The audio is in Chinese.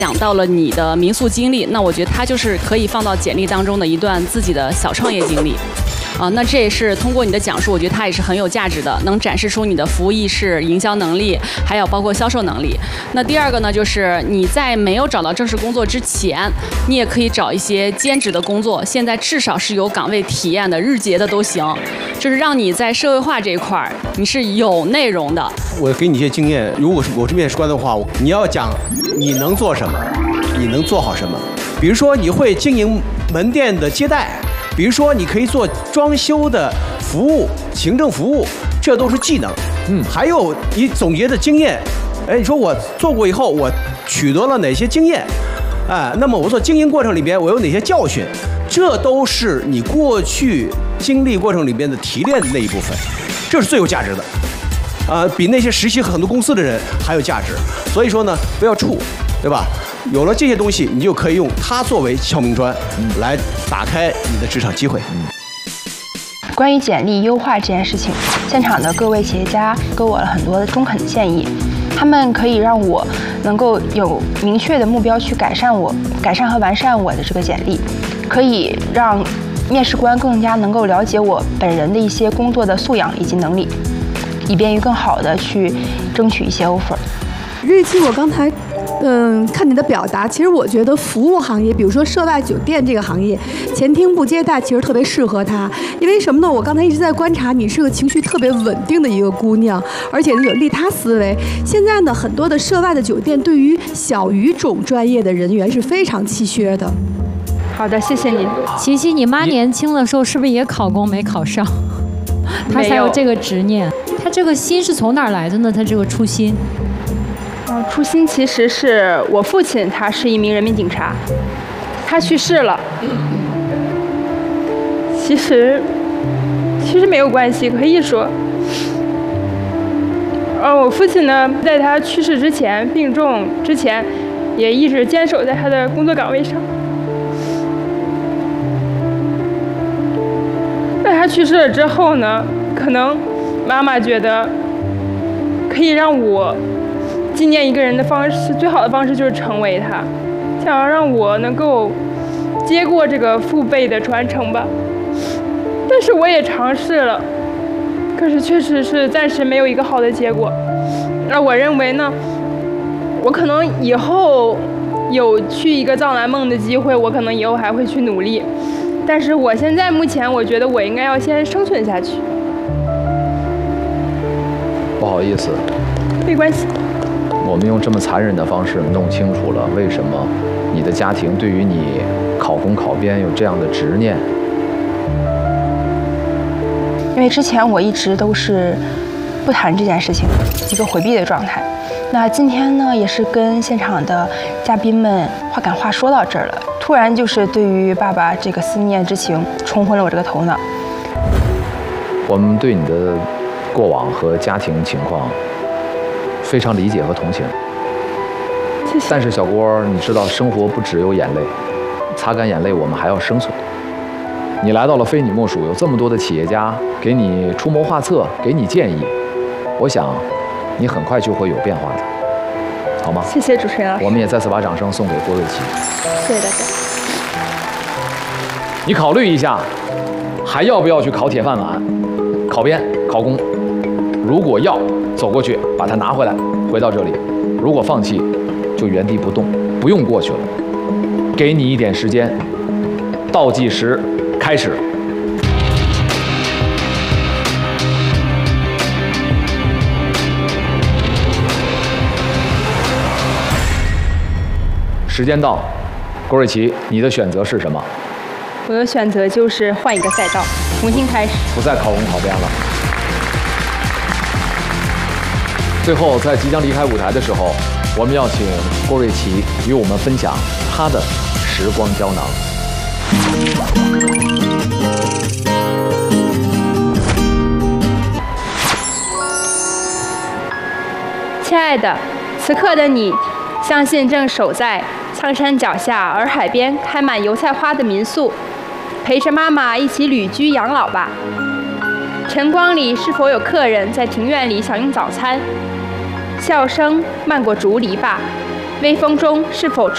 讲到了你的民宿经历，那我觉得它就是可以放到简历当中的一段自己的小创业经历。那这也是通过你的讲述，我觉得它也是很有价值的，能展示出你的服务意识、营销能力，还有包括销售能力。那第二个呢，就是你在没有找到正式工作之前，你也可以找一些兼职的工作，现在至少是有岗位体验的，日结的都行，就是让你在社会化这一块儿你是有内容的。 我给你一些经验，如果是我是面试官的话，你要讲你能做什么，你能做好什么。比如说你会经营门店的接待。比如说，你可以做装修的服务、行政服务，这都是技能。还有你总结的经验，你说我做过以后，我取得了哪些经验？那么我做经营过程里边，我有哪些教训？这都是你过去经历过程里边的提炼的那一部分，这是最有价值的。比那些实习很多公司的人还有价值。所以说呢，不要怵，对吧？有了这些东西，你就可以用它作为敲明砖，来打开你的职场机会。 关于简历优化这件事情，现场的各位企业家给我了很多的中肯的建议，他们可以让我能够有明确的目标去改善和完善我的这个简历，可以让面试官更加能够了解我本人的一些工作的素养以及能力，以便于更好的去争取一些 offer。 日期我刚才看你的表达，其实我觉得服务行业，比如说涉外酒店这个行业，前厅部接待其实特别适合他。因为什么呢？我刚才一直在观察，你是个情绪特别稳定的一个姑娘，而且呢有利他思维。现在呢，很多的涉外的酒店对于小语种专业的人员是非常稀缺的。 好的，谢谢您。 琪琪，你妈年轻的时候是不是也考公没考上？她才有这个执念。她这个心是从哪儿来的呢？她这个初心。 初心其实是我父亲，他是一名人民警察，他去世了。其实没有关系，可以说，我父亲呢，在他去世之前，病重之前，也一直坚守在他的工作岗位上。在他去世了之后呢，可能妈妈觉得可以让我纪念一个人的方式，最好的方式就是成为他，想要让我能够接过这个父辈的传承吧。但是我也尝试了，可是确实是暂时没有一个好的结果。而我认为呢，我可能以后有去一个藏蓝梦的机会，我可能以后还会去努力。但是我现在目前，我觉得我应该要先生存下去。 不好意思， 没关系。 我们用这么残忍的方式弄清楚了为什么你的家庭对于你考公考编有这样的执念。 因为之前我一直都是不谈这件事情，一个回避的状态。那今天呢，也是跟现场的嘉宾们话赶话说到这儿了，突然就是对于爸爸这个思念之情冲昏了我这个头脑。 我们对你的过往和家庭情况非常理解和同情， 谢谢。 但是小郭，你知道生活不只有眼泪，擦干眼泪我们还要生存。你来到了非你莫属，有这么多的企业家给你出谋划策，给你建议，我想你很快就会有变化的，好吗？ 谢谢主持人老师。 我们也再次把掌声送给郭瑞琪。 谢谢大家。 你考虑一下，还要不要去考铁饭碗、考编、考公？如果要，走过去把它拿回来，回到这里；如果放弃，就原地不动，不用过去了。给你一点时间，倒计时开始。时间到，郭瑞琪，你的选择是什么？ 我的选择就是换一个赛道，重新开始， 不再考公考编了。最后，在即将离开舞台的时候，我们要请郭瑞琪与我们分享她的时光胶囊。 亲爱的，此刻的你，相信正守在苍山脚下洱海边开满油菜花的民宿，陪着妈妈一起旅居养老吧。晨光里是否有客人在庭院里享用早餐？笑声漫过竹篱笆，微风中是否